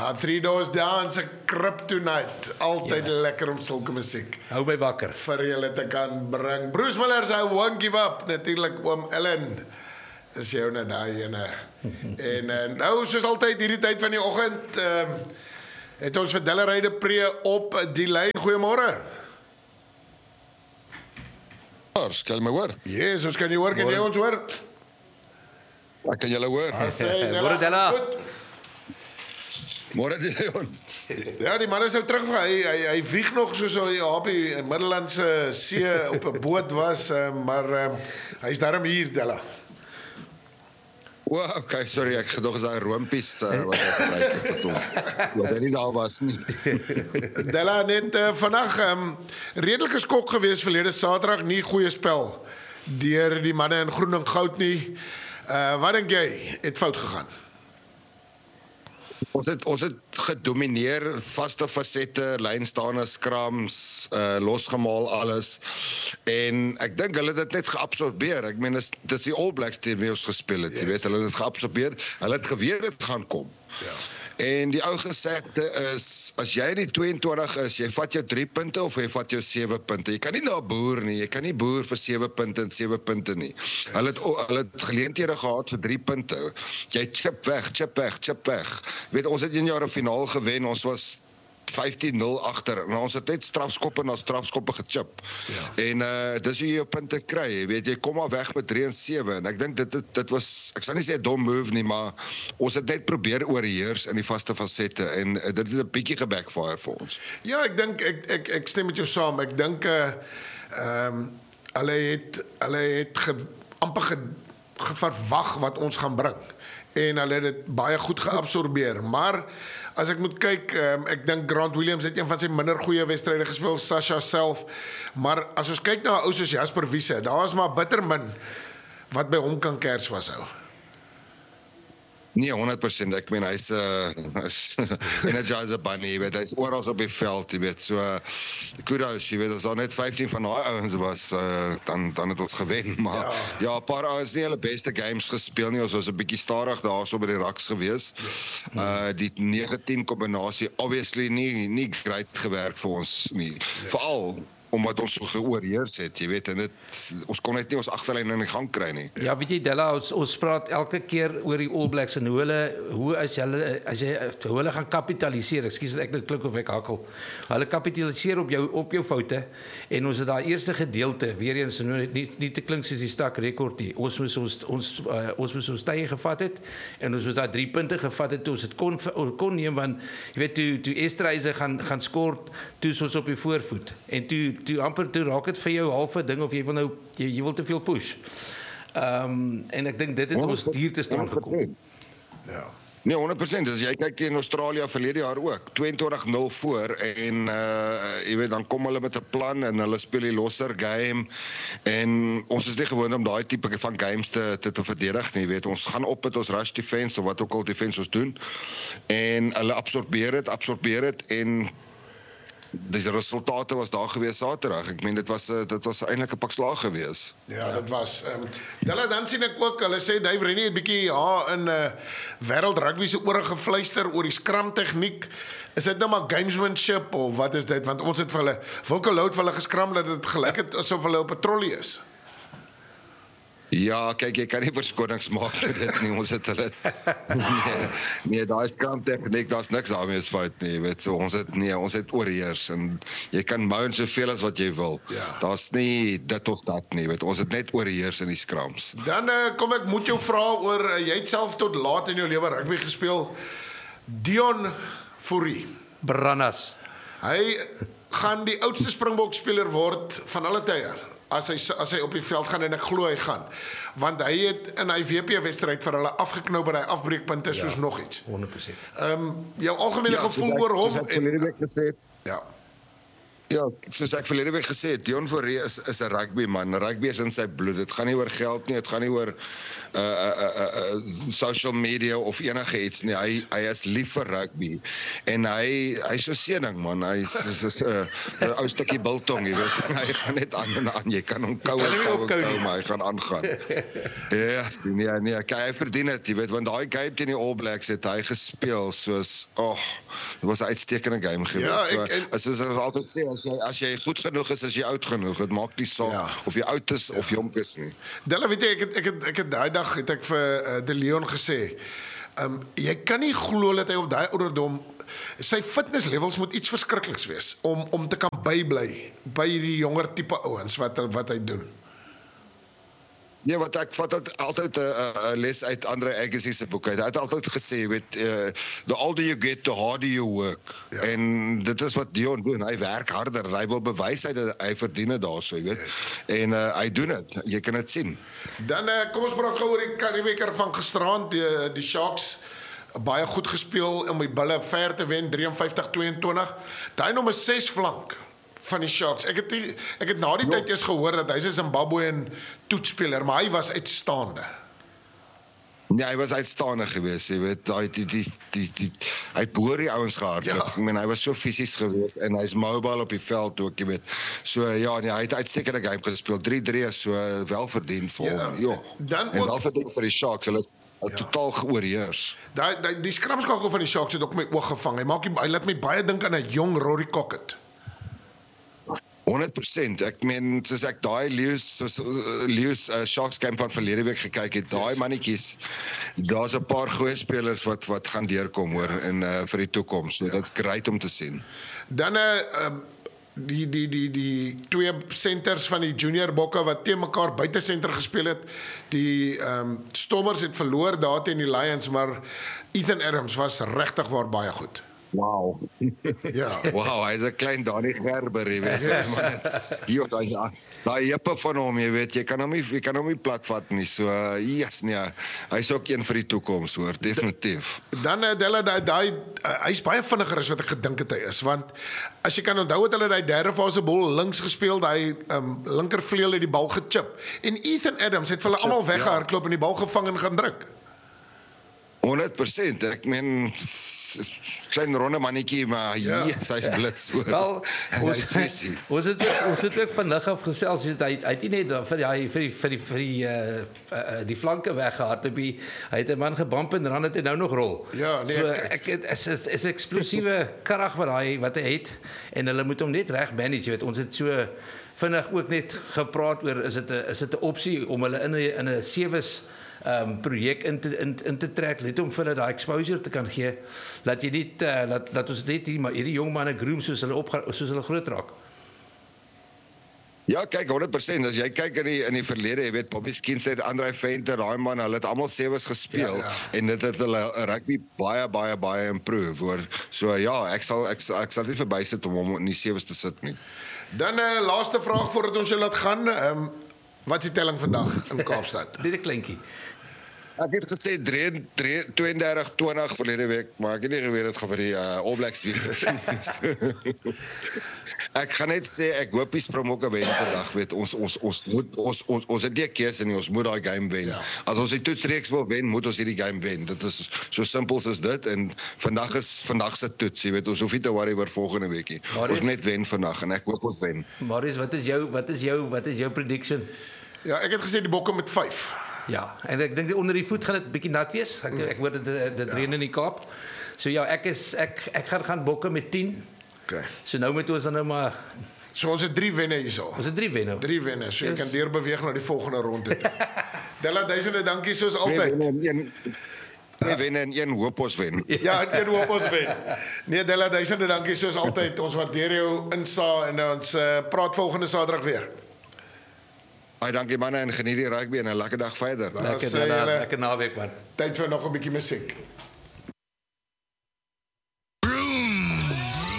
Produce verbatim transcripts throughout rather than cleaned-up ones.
Ja, Three Doors Down se kryptonite. Altyd Ja. lekker om sulke musiek Hou my wakker. vir julle te kan bring. Bruce Miller se Won't Give Up, natuurlik oom Ellen. Is jou net daai ene. En uh, nou soos altyd hierdie tyd van die oggend, uh, het ons vir Dilleryde Pre op die lyn. Goeiemôre. Kan jy my hoor? Yes, ons kan jy hoor, kan jy ons hoor? Ek kan julle hoor. As jy Môre, Della. goed. Môre Dion. Ja, die man is nou terug, hy, hy, hy wieg nog soos hy op die Middellandse See op 'n boot was, uh, maar uh, hy's daarom hier, Della. O, okay, sorry, ek gedog is daai roompies uh, wat ek gebruik het vir hom. Wat hy nie daar was nie. Della net uh, vandag um, redelike skok gewees verlede Saterdag, nie goeie spel deur die manne in groen en goud nie. Uh, wat dink jy, het fout gegaan? Ons het ons het gedomineer, vaste fasette, lynstaande scrums, uh, losgemaal alles. En ek dink hulle het dit net geabsorbeer. Ek meen dis dis die All Blacks teen wie ons gespeel het, yes. Jy weet, hulle het dit geabsorbeer. Hulle het geweet dit gaan kom. Ja. En die ou gesegde is, as jy in die tweeëntwintig is, jy vat jou drie punte of jy vat jou sewe punte. Jy kan nie daar boer nie, jy kan nie boer vir sewe punte en sewe punte nie. Hulle het, hulle het geleenthede gehad vir drie punte. Jy chip weg, chip weg, chip weg. Weet, ons het een jaar 'n finaal gewen, ons was vyftien nul agter, en ons het net strafskoppe na strafskoppe gechip. Ja. En uh, dis hoe jy jou punte kry, jy weet, jy kom maar weg met drie en sewe, en ek dink dit, dit, dit was, ek sal nie sê 'n dom move nie, maar ons het net probeer oorheers in die vaste fasette, en uh, dit het 'n bietjie gebackfire vir ons. Ja, ek dink, ek, ek, ek stem met jou saam, ek dink, uh, um, hulle het, hulle het ge, amper ge, geverwag wat ons gaan bring, en hulle het dit baie goed geabsorbeer, maar as ek moet kyk, um, ek dink Grant Williams het een van sy minder goeie wedstryde gespeel, Sasha self, maar as ons kyk na 'n ou soos Jasper Wiese, daar was maar bitter min wat by hom kan kers vashou. Nee, honderd persent, ek meen, hy's 'n uh, energizer bunny, jy weet, hy's oral op die veld, jy weet, so, uh, kudos, jy weet, as daar net vyftien van daai ouens was, uh, dan, dan het ons gewen, maar, ja, ja 'n paar ouens nie hulle beste games gespeel nie, ons was 'n bietjie stadig daar so by die raks gewees, uh, die nege tien kombinasie, obviously nie, nie great gewerk vir ons nie, veral, omdat ons so geoorheers het, jy weet, en dit, ons kon net nie ons agterlyn in die gang kry nie. Ja, weet jy, Della, ons, ons praat elke keer oor die All Blacks en hoe hulle, hoe as hulle, as jy, hoe hulle gaan kapitaliseer, ekskuus dat ek dit klink of ek hakkel, hulle kapitaliseer op jou, op jou foute, en ons het daai eerste gedeelte, weer eens, nie, nie te klink soos die stak rekord nie, ons moes ons, ons, uh, ons moes ons tye gevat het, en ons moes daar drie punte gevat het, toe ons het kon, kon neem, want, jy weet, toe, toe Esterhuise gaan, gaan skoor, toe is ons op die voorvoet, en toe, toe amper toe raak dit vir jou halfe ding of jy wil nou jy, jy wil te veel push. Ehm um, en ek dink dit het ons hier te staan gekom. Ja. Nee, honderd persent, as jy kyk in Australië verlede jaar ook, tweeëntwintig nul voor, en uh, jy weet, dan kom hulle met 'n plan, en hulle speel die losser game, en ons is nie gewoond om daai tipe van games te, te, te verdedig nie, jy weet, ons gaan op met ons rush defense, of wat ook al defense ons doen, en hulle absorbeer het, absorbeer het, en die resultate was daar gewees Saterdag. Ek meen dit was dit was eintlik 'n pak slaag gewees. Ja, dit was. Ehm um, dan sien ek ook, hulle sê Dave Rennie het bietjie ja in 'n uh, wêreld rugby se ore gefluister oor die scrum tegniek. Is dit nou maar gamesmanship of wat is dit? Want ons het vir hulle Wilco Loud vir hulle geskram dat dit gelyk het asof hulle op 'n trolley is. Ja, kyk, jy kan nie verskonings maak vir dit nie, ons het hulle, nee, nee daar is kamptechniek, daar is niks daarmee fout nie, weet so, ons het, nee, ons het oorheers, en jy kan moan soveel as wat jy wil, ja. Daar is nie dit of dat nie, weet, ons het net oorheers in die scrums. Dan uh, kom ek moet jou vra oor, uh, jy het self tot laat in jou lewe rugby gespeel, Dion Fourie. Brannas. Hy gaan die oudste Springbok speler word van alle tye. As hy, as hy op die veld gaan, en ek glo hy gaan. Want hy het in hy W P-wedstryd vir hulle afgeknou by die afbreekpunte, soos ja, nog iets. honderd persent. Ehm um, jou algemene ja, gevoel so oor hom. en, Ja. Ja, soos ek verlede week gesê het, Dion Fourie is is 'n rugbyman. Rugby is in sy bloed. Dit gaan nie oor geld nie, dit gaan nie oor uh, uh, uh, uh, social media of enige iets nie. Hy hy is lief vir rugby en hy hy's so seëning man. Hy is is 'n uh, uh, ou stukkie biltong, jy weet. Hy gaan net aan en aan. Jy kan hom kou en kou, kou, maar hy gaan aangaan. Ja, nee nee, hy verdien dit, jy weet, want daai game teen die All Blacks het hy gespeel soos oh, dit was 'n uitstekende game geweest. Ja, ek, en, so, as ons altyd sê as jy as jy goed genoeg is, as jy oud genoeg, dit maak nie saak ja. of jy oud is ja. of jonk is nie. Della, weet jy, ek het ek het ek het daai dag het ek vir uh, De Leon gesê, um, jy kan nie glo dat hy op daai ouderdom sy fitness levels moet iets verskrikliks wees om om te kan bybly by die jonger tipe ouens wat wat hy doen. Nee, wat ek vat het altyd 'n les uit Andre Agassi se boek uit. Hy het altyd gesê, jy weet, uh, the older you get, the harder you work. Ja. En dit is wat Dion doen. Hy werk harder. Hy wil bewys hy dat hy verdien dit daarso, jy weet. Yes. En uh, hy doen dit. Jy kan dit sien. Dan uh, kom ons praat gou oor die Karibeker van gisteraand, die die Sharks baie goed gespeel om die bulle ver te wen, vyf drie twee twee. Daai nommer ses flank van die Sharks. Ek het die, ek het na die no. tyd eers gehoor dat hy's 'n Zimbabwean toetsspeler, maar hy was uitstaande. Nee, hy was uitstaande geweest, jy weet, daai die die die die hy het behoor die ouens gehardloop. Ja. Ek meen hy was so fisies geweest en hy's mobile op die veld ook, jy weet. So ja, nee, hy het uitstekende game gespeel. drie drie is so welverdien vir ja. hom. Ja. Dan en welverdien vir die Sharks. Hulle ja. totaal geoorheers. Daai die, die skramskakel van die Sharks het ook my oog gevang. Hy maak hy laat my baie dink aan 'n jong Rory Cockett. honderd persent. Ek meen, soos ek daai Leeu's Leeu's uh, Sharks game van verlede week gekyk het, daai mannetjies, daar's 'n paar goeie spelers wat wat gaan deurkom hoor in uh, vir die toekoms. So ja. Dit's great om te sien. Dan 'n uh, die die die die twee centers van die junior bokke wat teen mekaar buite senter gespeel het. Die ehm um, Stormers het verloor daar teen die Lions, maar Ethan Adams was regtig waar baie goed. Wow. Ja. Wow, hy's 'n klein Danny Gerber, jy weet. Yes. Hier daai daai jeppe van hom, jy weet, jy kan hom nie jy kan hom nie platvat nie. So, uh, yes, nee. Hy's ook een vir die toekoms, hoor, definitief. Dan uh, Della daai daai uh, hy's baie vinniger as wat ek gedink het hy is, want as jy kan onthou het hulle daai derde fase bal links gespeel, daai um, linkervleuel het die bal gechip. En Ethan Adams het vir hulle almal weggehardloop ja. en die bal gevang en gaan druk. honderd persent, ek meen klein ronde mannetjie, maar ja. yes, hy's blits hoor. Wel, ons ons het ons het ook vandag af gesels, het hy hy het nie net vir die vir die vir die vir die uh, uh, die flanke weggehardloop, hy het 'n man gebump en dan het hy nou nog rol. Ja, nee, so, ek ek is is, is eksplosiewe krag wat hy wat hy het en hulle moet hom net reg manage, jy weet, ons het so vinnig ook net gepraat oor is dit 'n is dit 'n opsie om hulle in 'n in 'n sewes um projek in te in, in te trek, net om vir hulle daai exposure te kan gee, dat jy nie uh, dat dat ons net hier maar hierdie jong manne groom soos hulle op soos hulle groot raak. Ja, kyk, honderd persent, as jy kyk in die in die verlede, jy weet, Bobby Skinstead, Andre Venter, daai man, hulle het almal sewes gespeel ja, ja. en dit het hulle rugby baie baie baie improve hoor. So ja, ek sal ek sal, ek sal nie verbysit om hom in die sewes te sit nie. Dan 'n uh, laaste vraag voordat ons jou laat gaan, ehm um, wat is die telling vandag in Kaapstad? Dit 'n kleintjie. Ek het gesê twee drie twintig verlede week, maar ek het nie geweet dit gaan vir die uh, All Blacks weer. Ek gaan net sê ek hoop die Springbokke wen vandag, weet ons ons ons moet ons ons ons het nie 'n keuse nie, ons moet daai game wen. Ja. As ons die toetsreeks wil wen, moet ons hierdie game wen. Dit is so simpel as dit en vandag is vandag se toets, jy weet, ons hoef nie te worry oor volgende weekie. Ons moet net wen vandag en ek hoop ons wen. Marius, wat is jou wat is jou wat is jou prediction? Ja, ek het gesê die Bokke met vyf. Ja, en ek dink onder die voet gaan dit bietjie nat wees. Ek ek hoor dit dit ja. reën in die Kaap. So ja, ek is ek ek gaan gaan Bokke met tien. Okay. So nou moet ons dan nou maar so ons het drie wenne hierso. Ons het drie wenne. Drie wenne. So jy yes. kan deur beweeg na die volgende ronde toe. Della, duisende dankie soos altyd. Nee, wen en een hoop ons wen. Ja, een hoop ons wen. Nee, Della, duisende dankie soos altyd. Ons waardeer jou insa en ons uh, praat volgende Saterdag weer. Baie dankie manne en geniet die rugby en 'n lekker dag verder. Lekker dag, lekker naweek man. Tyd vir nog 'n bietjie musiek.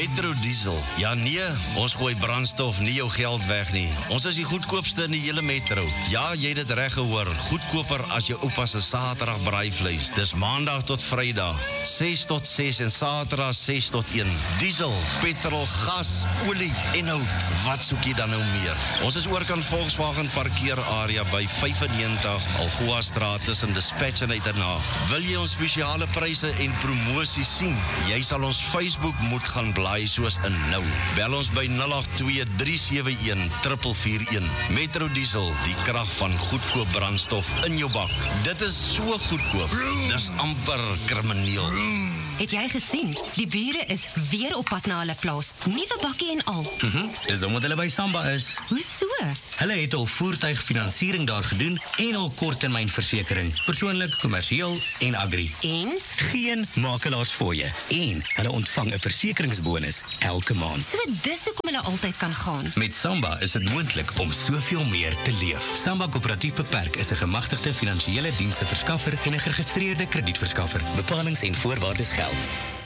Metro Diesel. Ja nee, ons gooi brandstof nie jou geld weg nie. Ons is die goedkoopste in die hele Metro. Ja, jy het dit reg gehoor. Goedkoper as jou oupa se Saterdag braaivleis. Dis Maandag tot Vrydag, ses tot ses en Saterdag ses tot een. Diesel, petrol, gas, olie en hout. Wat soek jy dan nou meer? Ons is oorkant Volkswagen parkeerarea by vyfennegentig Algoa Straat tussen Dispatch en Uiternaag. Wil jy ons spesiale pryse en promosie sien? Jy sal ons Facebook moet gaan blaai soos in nou. Bel ons by nul agt twee drie sewe een vier vier een. Metro Diesel, die krag van goedkoop brandstof in jou bak. Dit is so goedkoop. Dis amper krimineel. Het jy gesien? Die bure is weer op pad na hulle plaas. Nuwe bakkie en al. Mhm. Dis omdat hulle by Samba is. Hoe so? Hulle het al voertuigfinansiering daar gedoen en al korttermynversekering. Persoonlik, kommersieel en agri. En? Geen makelaars voor je. En hulle ontvang 'n versekeringsbonus elke maand. So dis hoekom hulle altyd kan gaan. Met Samba is dit moontlik om soveel meer te leef. Samba Koöperatief Beperk is 'n gemagtigde finansiële dienste verskaffer en 'n geregistreerde kredietverskaffer. Bepalings en voorwaardes geld.